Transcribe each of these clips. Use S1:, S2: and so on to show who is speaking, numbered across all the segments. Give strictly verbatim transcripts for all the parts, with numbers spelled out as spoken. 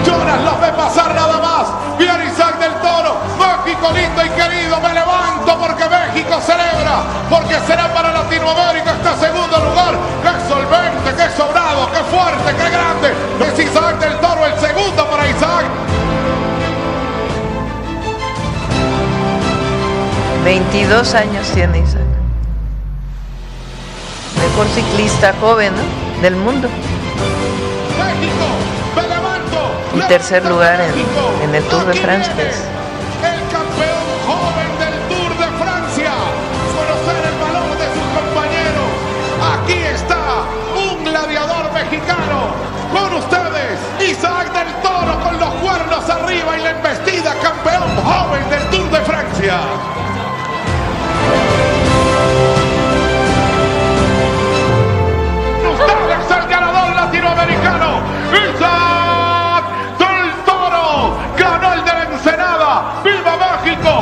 S1: Jonas los ve pasar nada más. Viene Isaac del Toro. México lindo y querido, me levanto porque México celebra, porque será para Latinoamérica este segundo lugar. ¡Qué solvente, qué sobrado, qué fuerte, qué grande! Es Isaac del Toro, el segundo para Isaac.
S2: veintidós años tiene Isaac. Mejor ciclista joven, ¿no?, del mundo.
S1: México, me levanto.
S2: Y tercer lugar en, en el Tour de Francia.
S1: El campeón joven del Tour de Francia. Conocer el valor de sus compañeros. Aquí está un gladiador mexicano. Con ustedes, Isaac del Toro con los cuernos arriba y la embestida, campeón joven del Tour de Francia. Ustedes el ganador latinoamericano, Isaac del Toro, ganó el de la Ensenada. ¡Viva México!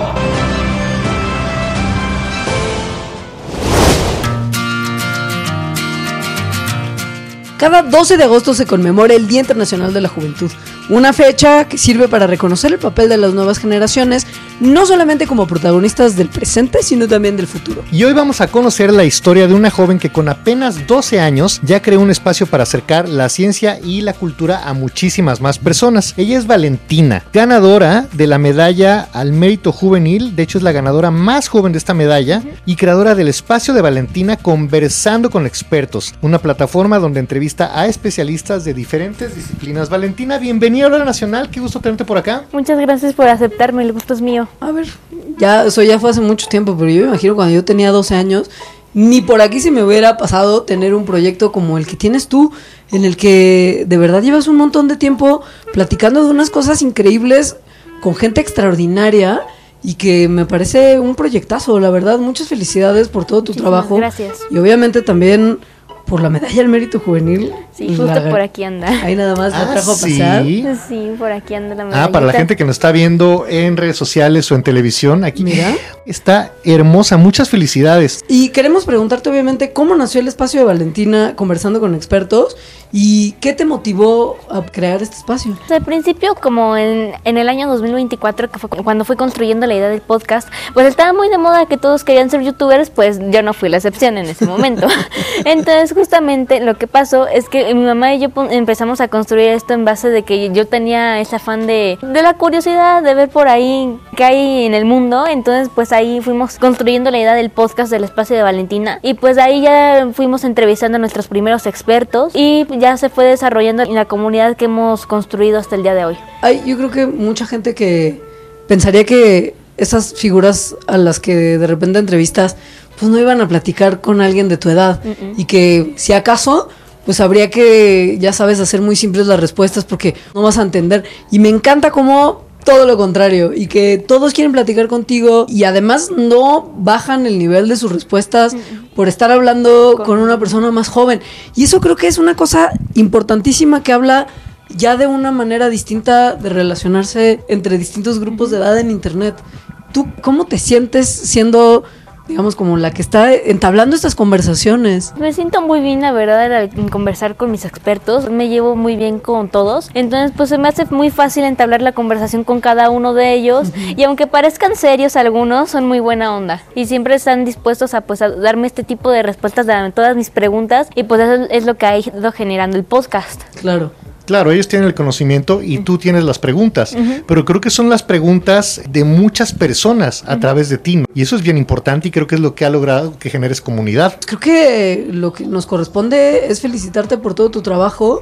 S3: Cada doce de agosto se conmemora el Día Internacional de la Juventud, una fecha que sirve para reconocer el papel de las nuevas generaciones, no solamente como protagonistas del presente, sino también del futuro.
S4: Y hoy vamos a conocer la historia de una joven que con apenas doce años ya creó un espacio para acercar la ciencia y la cultura a muchísimas más personas. Ella es Valentina, ganadora de la medalla al mérito juvenil, de hecho es la ganadora más joven de esta medalla, uh-huh. y creadora del espacio de Valentina Conversando con Expertos, una plataforma donde entrevista a especialistas de diferentes disciplinas. Valentina, bienvenida a Hora Nacional, qué gusto tenerte por acá.
S5: Muchas gracias por aceptarme, el gusto es mío.
S3: A ver, ya eso ya fue hace mucho tiempo, pero yo me imagino cuando yo tenía doce años, ni por aquí se me hubiera pasado tener un proyecto como el que tienes tú, en el que de verdad llevas un montón de tiempo platicando de unas cosas increíbles con gente extraordinaria y que me parece un proyectazo, la verdad. Muchas felicidades por todo tu
S5: Muchísimas
S3: trabajo.
S5: Gracias.
S3: Y obviamente también por la medalla al mérito juvenil.
S5: Sí, justo la, por aquí anda.
S3: Ahí nada más
S4: ah,
S3: la trajo
S4: ¿sí?
S3: a pasar.
S5: Sí, por aquí anda la medalla.
S4: Ah, para la gente que nos está viendo en redes sociales o en televisión, aquí
S3: mira,
S4: está hermosa, muchas felicidades.
S3: Y queremos preguntarte obviamente cómo nació el espacio de Valentina Conversando con Expertos y qué te motivó a crear este espacio.
S5: Al principio, como en, en el año dos mil veinticuatro, que fue cuando fui construyendo la idea del podcast, pues estaba muy de moda que todos querían ser youtubers, pues yo no fui la excepción en ese momento. Entonces justamente lo que pasó es que mi mamá y yo empezamos a construir esto en base de que yo tenía ese afán de, de la curiosidad de ver por ahí qué hay en el mundo. Entonces pues ahí fuimos construyendo la idea del podcast del espacio de Valentina y pues ahí ya fuimos entrevistando a nuestros primeros expertos y ya se fue desarrollando en la comunidad que hemos construido hasta el día de hoy.
S3: Ay, yo creo que mucha gente que pensaría que esas figuras a las que de repente entrevistas pues no iban a platicar con alguien de tu edad, uh-uh. y que si acaso pues habría que, ya sabes, hacer muy simples las respuestas porque no vas a entender. Y me encanta cómo todo lo contrario, y que todos quieren platicar contigo y además no bajan el nivel de sus respuestas uh-uh. por estar hablando con, con una persona más joven. Y eso creo que es una cosa importantísima que habla ya de una manera distinta de relacionarse entre distintos grupos de edad en internet. ¿Tú cómo te sientes siendo, digamos, como la que está entablando estas conversaciones?
S5: Me siento muy bien, la verdad, al conversar con mis expertos. Me llevo muy bien con todos. Entonces, pues se me hace muy fácil entablar la conversación con cada uno de ellos. Uh-huh. Y aunque parezcan serios algunos, son muy buena onda. Y siempre están dispuestos a, pues, a darme este tipo de respuestas a todas mis preguntas. Y pues eso es lo que ha ido generando el podcast.
S3: Claro.
S4: Claro, ellos tienen el conocimiento y tú tienes las preguntas, uh-huh. pero creo que son las preguntas de muchas personas a uh-huh. través de ti, ¿no? Y eso es bien importante y creo que es lo que ha logrado que generes comunidad.
S3: Creo que lo que nos corresponde es felicitarte por todo tu trabajo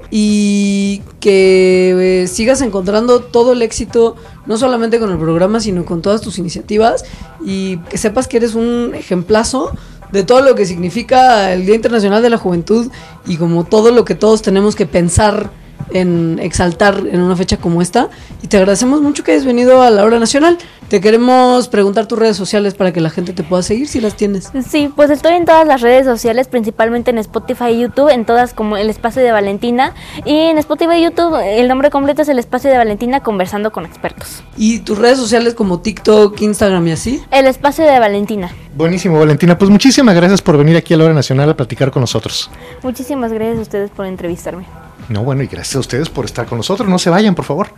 S3: y que eh, sigas encontrando todo el éxito, no solamente con el programa, sino con todas tus iniciativas, y que sepas que eres un ejemplazo de todo lo que significa el Día Internacional de la Juventud y como todo lo que todos tenemos que pensar en exaltar en una fecha como esta. Y te agradecemos mucho que hayas venido a la Hora Nacional. Te queremos preguntar tus redes sociales para que la gente te pueda seguir, si las tienes.
S5: Sí, pues estoy en todas las redes sociales, principalmente en Spotify y YouTube, en todas como el espacio de Valentina. Y en Spotify y YouTube el nombre completo es el espacio de Valentina Conversando con Expertos.
S3: ¿Y tus redes sociales como TikTok, Instagram y así?
S5: El espacio de Valentina.
S4: Buenísimo, Valentina. Pues muchísimas gracias por venir aquí a la Hora Nacional a platicar con nosotros.
S5: Muchísimas gracias a ustedes por entrevistarme.
S4: No, bueno, y gracias a ustedes por estar con nosotros. No se vayan, por favor.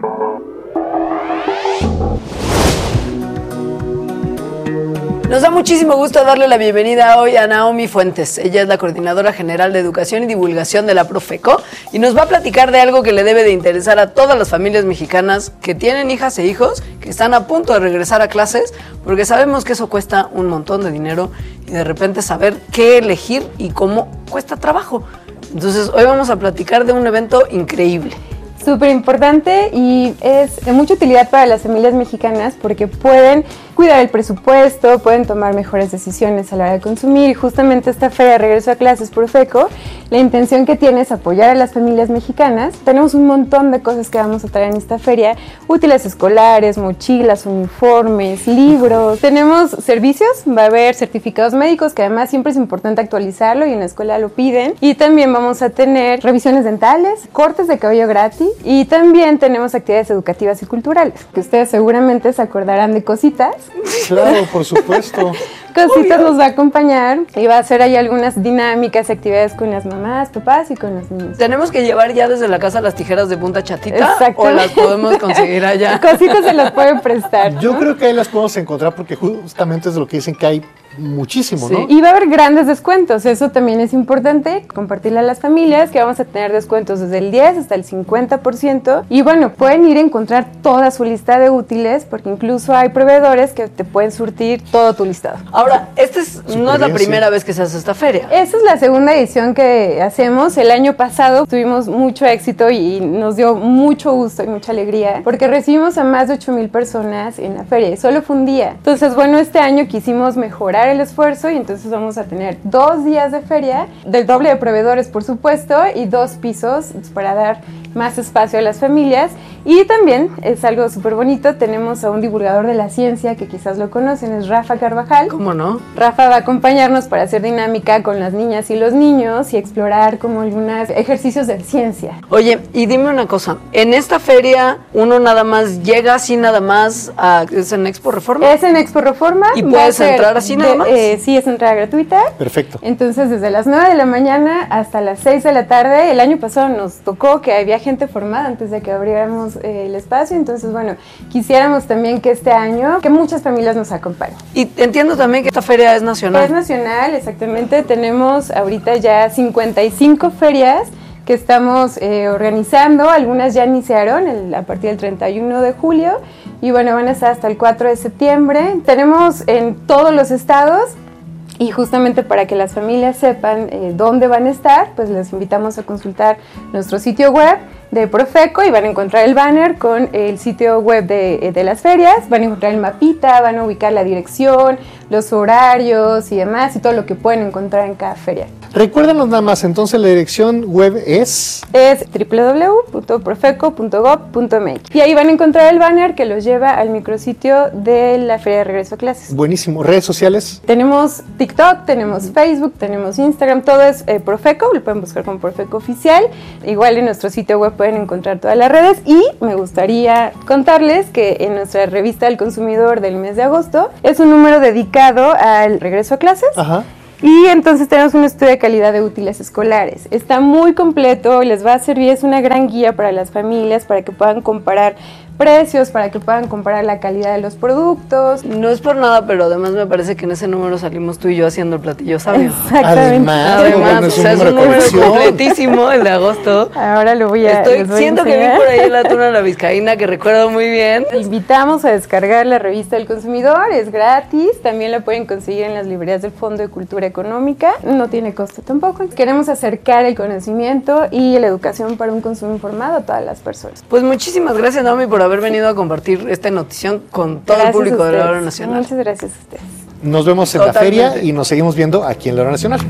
S3: Nos da muchísimo gusto darle la bienvenida hoy a Naomi Fuentes. Ella es la Coordinadora General de Educación y Divulgación de la Profeco y nos va a platicar de algo que le debe de interesar a todas las familias mexicanas que tienen hijas e hijos que están a punto de regresar a clases, porque sabemos que eso cuesta un montón de dinero y de repente saber qué elegir y cómo cuesta trabajo. Entonces hoy vamos a platicar de un evento increíble.
S6: Súper importante y es de mucha utilidad para las familias mexicanas porque pueden cuidar el presupuesto, pueden tomar mejores decisiones a la hora de consumir, y justamente esta feria de regreso a clases Profeco, la intención que tiene es apoyar a las familias mexicanas. Tenemos un montón de cosas que vamos a traer en esta feria: útiles escolares, mochilas, uniformes, libros. Tenemos servicios, va a haber certificados médicos, que además siempre es importante actualizarlo y en la escuela lo piden, y también vamos a tener revisiones dentales, cortes de cabello gratis, y también tenemos actividades educativas y culturales, que ustedes seguramente se acordarán de cositas.
S4: Claro, por supuesto.
S6: Cositas nos va a acompañar y va a hacer ahí algunas dinámicas, actividades con las mamás, papás y con los niños.
S3: ¿Tenemos que llevar ya desde la casa las tijeras de punta chatita?
S6: Exacto.
S3: ¿O las podemos conseguir allá?
S6: Cositas se las pueden prestar, ¿no?
S4: Yo creo que ahí las podemos encontrar porque justamente es lo que dicen, que hay muchísimo,
S3: Sí.
S4: ¿no?
S6: Y va a haber grandes descuentos, eso también es importante compartirle a las familias, que vamos a tener descuentos desde el diez hasta el cincuenta por ciento, y bueno, pueden ir a encontrar toda su lista de útiles, porque incluso hay proveedores que te pueden surtir todo tu listado.
S3: Ahora, esta es, no es la
S4: bien,
S3: primera
S4: sí.
S3: vez que se hace esta feria.
S6: Esa es la segunda edición que hacemos. El año pasado tuvimos mucho éxito y nos dio mucho gusto y mucha alegría porque recibimos a más de ocho mil personas en la feria y solo fue un día. Entonces, bueno, este año quisimos mejorar el esfuerzo y entonces vamos a tener dos días de feria, del doble de proveedores, por supuesto, y dos pisos para dar más espacio a las familias. Y también es algo súper bonito, tenemos a un divulgador de la ciencia que quizás lo conocen, es Rafa Carvajal.
S3: ¿Cómo no?
S6: Rafa va a acompañarnos para hacer dinámica con las niñas y los niños y explorar como algunos ejercicios de ciencia.
S3: Oye, y dime una cosa, en esta feria uno nada más llega así nada más a, ¿es en Expo Reforma?
S6: Es en Expo Reforma.
S3: ¿Y
S6: va a
S3: puedes
S6: ser
S3: entrar así nada
S6: de-
S3: más?
S6: eh, sí, es entrada gratuita.
S4: Perfecto.
S6: Entonces, desde las nueve de la mañana hasta las seis de la tarde. El año pasado nos tocó que había gente formada antes de que abriéramos eh, el espacio. Entonces, bueno, quisiéramos también que este año, que muchas familias nos acompañen.
S3: Y entiendo también que esta feria es nacional.
S6: Es nacional, exactamente. Tenemos ahorita ya cincuenta y cinco ferias que estamos eh, organizando. Algunas ya iniciaron el, a partir del treinta y uno de julio y bueno, van a estar hasta el cuatro de septiembre. Tenemos en todos los estados. Y justamente para que las familias sepan eh, dónde van a estar, pues les invitamos a consultar nuestro sitio web de Profeco y van a encontrar el banner con el sitio web de, de las ferias, van a encontrar el mapita, van a ubicar la dirección, los horarios y demás, y todo lo que pueden encontrar en cada feria.
S4: Recuérdanos nada más, entonces la dirección web es...
S6: Es doble u doble u doble u punto profeco punto gob punto m x y ahí van a encontrar el banner que los lleva al micrositio de la Feria de Regreso a Clases.
S4: Buenísimo. ¿Redes sociales?
S6: Tenemos TikTok, tenemos Facebook, tenemos Instagram, todo es eh, Profeco, lo pueden buscar como Profeco Oficial. Igual en nuestro sitio web pueden encontrar todas las redes y me gustaría contarles que en nuestra revista del consumidor del mes de agosto es un número dedicado al regreso a clases.
S4: Ajá.
S6: Y entonces tenemos un estudio de calidad de útiles escolares. Está muy completo, les va a servir, es una gran guía para las familias, para que puedan comparar precios, para que puedan comparar la calidad de los productos.
S3: No es por nada, pero además me parece que en ese número salimos tú y yo haciendo el platillo sabio.
S6: Exactamente.
S4: Además,
S3: Además,
S4: bueno,
S3: o
S4: es un
S3: sea, es un
S4: número de
S3: número
S4: colección.
S3: completísimo el de agosto.
S6: Ahora lo voy a
S3: Estoy,
S6: les voy a
S3: siento que vi
S6: enseñar.
S3: por ahí el atún a la vizcaína, que recuerdo muy bien.
S6: Te invitamos a descargar la revista del consumidor, es gratis, también la pueden conseguir en las librerías del Fondo de Cultura Económica, no tiene costo tampoco. Queremos acercar el conocimiento y la educación para un consumo informado a todas las personas.
S3: Pues muchísimas gracias, Naomi, por haber venido a compartir esta notición con todo
S6: Gracias
S3: el público
S6: a
S3: de la
S6: ustedes.
S3: Hora Nacional.
S6: Muchas gracias a ustedes.
S4: Nos vemos en
S3: Totalmente.
S4: la feria y nos seguimos viendo aquí en la Hora Nacional.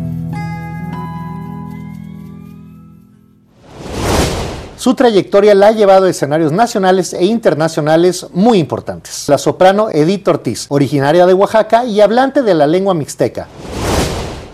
S4: Su trayectoria la ha llevado a escenarios nacionales e internacionales muy importantes. La soprano Edith Ortiz, originaria de Oaxaca y hablante de la lengua mixteca,